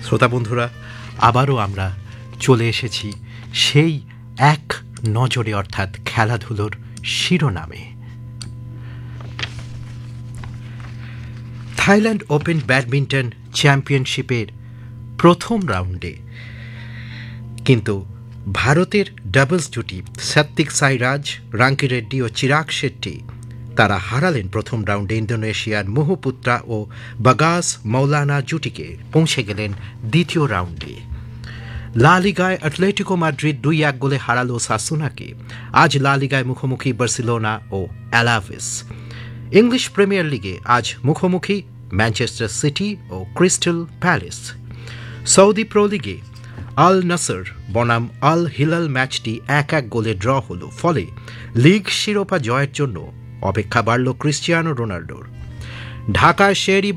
শ্রোতা বন্ধুরা, আবারও আমরা চলে এসেছি সেই এক নজরে, অর্থাৎ খেলাধুলোর শিরোনামে। থাইল্যান্ড ওপেন ব্যাডমিন্টন চ্যাম্পিয়নশিপের প্রথম রাউন্ডে কিন্তু ভারতের ডাবলস জুটি সাত্বিক সাইরাজ, রাঙ্কি রেড্ডি ও চিরাগ শেট্টি তারা হারালেন প্রথম রাউন্ডে ইন্দোনেশিয়ার মুহুপুত্রা ও বাগাস মৌলানা জুটিকে, পৌঁছে গেলেন দ্বিতীয় রাউন্ডে। লা লিগায় অ্যাটলেটিকো মাদ্রিদ 2-1 গোলে হারালো সাসুনাকে। আজ লা লিগায় মুখোমুখি বার্সেলোনা ও অ্যালাভেস। ইংলিশ প্রিমিয়ার লিগে আজ মুখোমুখি ম্যানচেস্টার সিটি ও ক্রিস্টাল প্যালেস। সৌদি প্রো লিগে আল নাসর বনাম আল হিলাল ম্যাচটি 1-1 গোলে ড্র হল। ফলে লিগ শিরোপা জয়ের জন্য অপেক্ষা বাড়ল ক্রিস্টিয়ানো রোনাল্ডোর। ঢাকায় শেরি